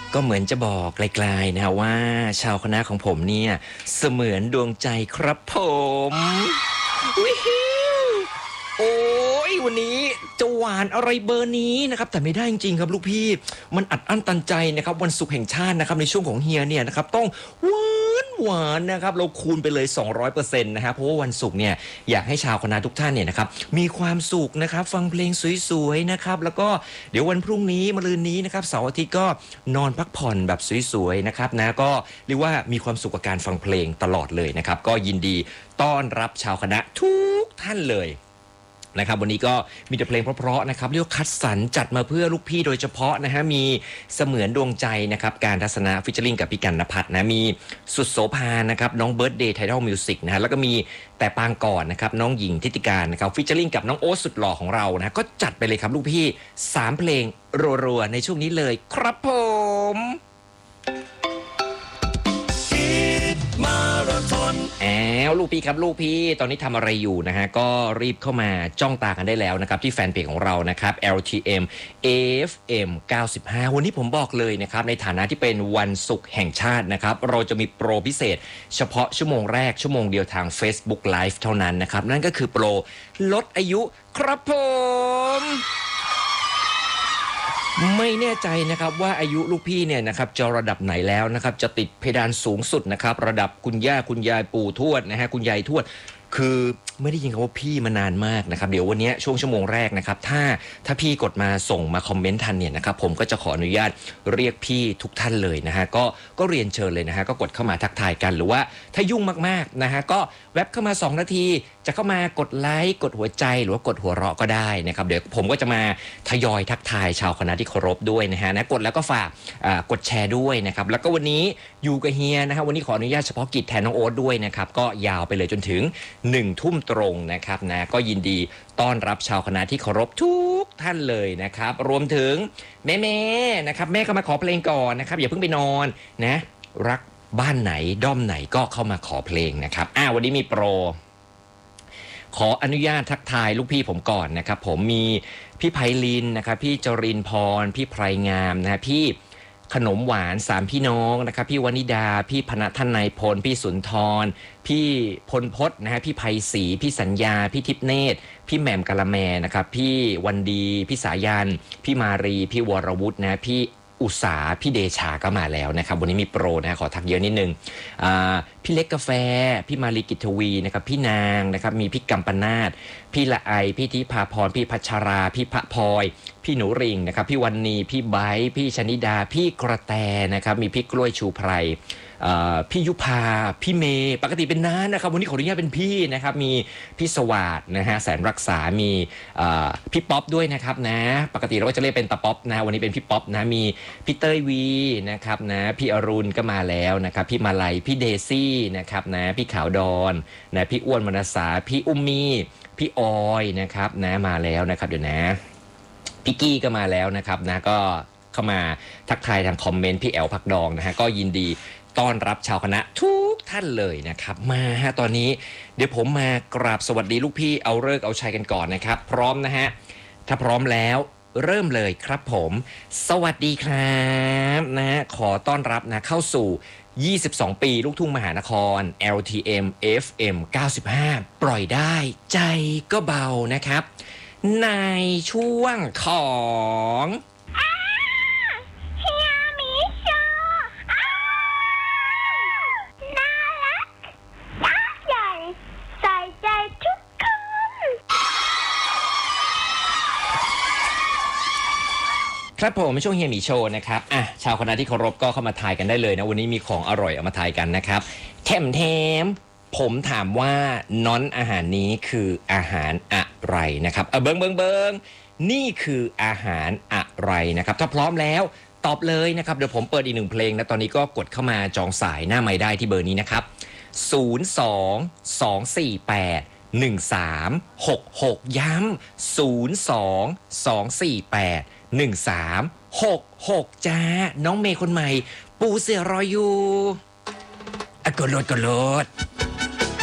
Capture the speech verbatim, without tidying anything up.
ก็เหมือนจะบอกไกลๆนะฮะว่าชาวคณะของผมเนี่ยเสมือนดวงใจครับผมวิฮิวโอ้ยวันนี้จะหวานอะไรเบอร์นี้นะครับแต่ไม่ได้จริงๆครับลูกพี่มันอัดอั้นตันใจนะครับวันศุกร์แห่งชาตินะครับในช่วงของเฮียเนี่ยนะครับต้องหวานหวานนะครับเราคูณไปเลย สองร้อยเปอร์เซ็นต์ นะฮะเพราะว่าวันศุกร์เนี่ยอยากให้ชาวคณะทุกท่านเนี่ยนะครับมีความสุขนะครับฟังเพลงสวยๆนะครับแล้วก็เดี๋ยววันพรุ่งนี้มะรืนนี้นะครับเสาร์อาทิตย์ก็นอนพักผ่อนแบบสวยๆนะครับนะก็เรียกว่ามีความสุขกับการฟังเพลงตลอดเลยนะครับก็ยินดีต้อนรับชาวคณะทุกท่านเลยนะครับวันนี้ก็มีแต่เพลงเพราะๆนะครับเรียกว่าคัดสรรจัดมาเพื่อลูกพี่โดยเฉพาะนะฮะมีเสมือนดวงใจนะครับการทัศนะฟิชเชอริงกับพี่กันณภัทรนะมีสุดโสภานะครับน้องเบิร์ดเดย์ไทดอลมิวสิกนะฮะแล้วก็มีแต่ปางก่อนนะครับน้องหญิงทิติการนะครับฟิชเชอริงกับน้องโอ๊ตสุดหล่อของเรานะก็จัดไปเลยครับลูกพี่สามเพลงรัวๆในช่วงนี้เลยครับผมแอวลูกพี่ครับลูกพี่ตอนนี้ทำอะไรอยู่นะฮะก็รีบเข้ามาจ้องตากันได้แล้วนะครับที่แฟนเพจของเรานะครับ แอล ที เอ็ม เอ เอฟ เอ็ม เก้าสิบห้าวันนี้ผมบอกเลยนะครับในฐานะที่เป็นวันศุกร์แห่งชาตินะครับเราจะมีโปรพิเศษเฉพาะชั่วโมงแรกชั่วโมงเดียวทาง Facebook Live เท่านั้นนะครับนั่นก็คือโปรลดอายุครับผมไม่แน่ใจนะครับว่าอายุลูกพี่เนี่ยนะครับจะระดับไหนแล้วนะครับจะติดเพดานสูงสุดนะครับระดับคุณย่าคุณยายปู่ทวดนะฮะคุณยายทวดคือไม่ได้ยินคำว่าพี่มานานมากนะครับเดี๋ยววันนี้ช่วงชั่วโมงแรกนะครับถ้าถ้าพี่กดมาส่งมาคอมเมนต์ทันเนี่ยนะครับผมก็จะขออนุญาตเรียกพี่ทุกท่านเลยนะฮะก็ก็เรียนเชิญเลยนะฮะก็กดเข้ามาทักทายกันหรือว่าถ้ายุ่งมากๆนะฮะก็แวบเข้ามาสองนาทีจะเข้ามากดไลค์กดหัวใจหรือว่ากดหัวเราะก็ได้นะครับเดี๋ยวผมก็จะมาทยอยทักทายชาวคณะที่เคารพด้วยนะฮะนะกดแล้วก็ฝากกดแชร์ด้วยนะครับแล้วก็วันนี้อยู่กับเฮียนะครับวันนี้ขออนุญาตเฉพาะกิจแทนน้องโอ๊ตด้วยนะครับก็ยาวไปเลยจนถึงหนึ่งทุ่มตรงนะครับนะก็ยินดีต้อนรับชาวคณะที่เคารพทุกท่านเลยนะครับรวมถึงแม่ๆนะครับแม่ก็มาขอเพลงก่อนนะครับอย่าเพิ่งไปนอนนะรักบ้านไหนด้อมไหนก็เข้ามาขอเพลงนะครับอ้าววันนี้มีโปรขออนุญาตทักทายลูกพี่ผมก่อนนะครับผมมีพี่ไพลินนะครับพี่จรินพรพี่ไพรงามนะพี่ขนมหวานสามพี่น้องนะครับพี่วนิดาพี่พณธนายพลพี่สุนทรพี่พลพจน์นะฮะพี่ไพศรีพี่สัญญาพี่ทิพเนตรพี่แหม่มกะละแมนะครับพี่วันดีพี่สายันพี่มารีพี่วรวุฒินะพี่อุษาพี่เดชาก็มาแล้วนะครับวันนี้มีโปรนะขอทักเยอะนิดนึงพี่เล็กกาแฟพี่มารีกิตวีนะครับพี่นางนะครับมีพี่กัมปนาทพี่ละไอพี่ทิพาพรพี่พัชราพี่พระพลอยพี่หนูริงนะครับพี่วันนีพี่ไบท์พี่ชนิดาพี่กระแตนะครับมีพี่กล้วยชูไพรพี่ยุพาพี่เมย์ปกติเป็นน้านะครับวันนี้ขออนุญาตเป็นพี่นะครับมีพี่สวัสดนะฮะแสนรักษามีพี่ป๊อปด้วยนะครับนะปกติเราก็จะเรียกเป็นตาป๊อปนะวันนี้เป็นพี่ป๊อปนะมีพี่เต้ยวีนะครับนะพี่อรุณก็มาแล้วนะครับพี่มาลัยพี่เดซี่นะครับนะพี่ขาวดอนนะพี่อ้วนมนัสสาพี่อุ้มมีพี่ออยนะครับนะมาแล้วนะครับเดี๋ยวนะพี่กี้ก็มาแล้วนะครับนะก็เข้ามาทักทายทางคอมเมนต์พี่แอลผักดองนะฮะก็ยินดีต้อนรับชาวคณะทุกท่านเลยนะครับมาฮะตอนนี้เดี๋ยวผมมากราบสวัสดีลูกพี่เอาเลิกเอาชัยกันก่อนนะครับพร้อมนะฮะถ้าพร้อมแล้วเริ่มเลยครับผมสวัสดีครับนะขอต้อนรับนะเข้าสู่ยี่สิบสองปีลูกทุ่งมหานคร แอล ที เอ็ม เอฟ เอ็ม เก้าสิบห้าปล่อยได้ใจก็เบานะครับในช่วงของครับผมช่วงเฮียหมีโชว์นะครับอ่ะชาวคณะที่เคารพก็เข้ามาทายกันได้เลยนะวันนี้มีของอร่อยเอามาทายกันนะครับแถมแถมผมถามว่าน้อนอาหารนี้คืออาหารอะไรนะครับเออเบิงเบิงเบิงนี่คืออาหารอะไรนะครับถ้าพร้อมแล้วตอบเลยนะครับเดี๋ยวผมเปิดอีกหนึ่งเพลงนะตอนนี้ก็กดเข้ามาจองสายหน้าไมค์ได้ที่เบอร์นี้นะครับศูนย์ สอง สอง สี่ แปด หนึ่ง สาม หก หกย้ำศูนย์ สอง สอง สี่ แปดหนึ่งสามหกหกจ้าน้องเมย์คนใหม่ปูเสือรออยู่อะกดโหลดกดโหลด